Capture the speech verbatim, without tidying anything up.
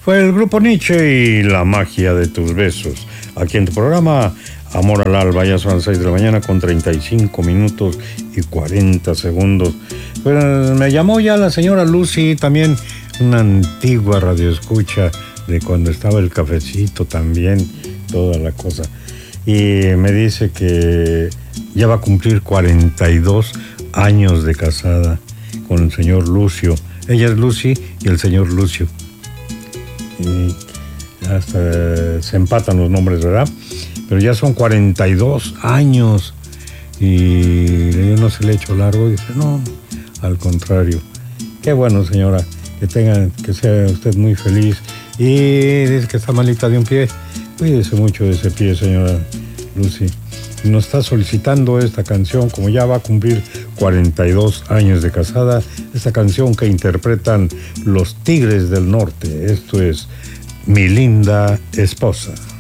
Fue el grupo Nietzsche y la magia de tus besos. Aquí en tu programa Amor al Alba, ya son las seis de la mañana con treinta y cinco minutos y cuarenta segundos. Pues me llamó ya la señora Lucy, también una antigua radioescucha de cuando estaba el cafecito también, toda la cosa. Y me dice que ya va a cumplir cuarenta y dos años de casada con el señor Lucio. Ella es Lucy y el señor Lucio. Y hasta se empatan los nombres, ¿verdad? Pero ya son cuarenta y dos años. Y yo no se le ha hecho largo. Y dice, no, al contrario. Qué bueno, señora, que tenga, que sea usted muy feliz. Y dice que está malita de un pie. Cuídese mucho de ese pie, señora Lucy. Nos está solicitando esta canción, como ya va a cumplir cuarenta y dos años de casada, esta canción que interpretan los Tigres del Norte. Esto es Mi Linda Esposa.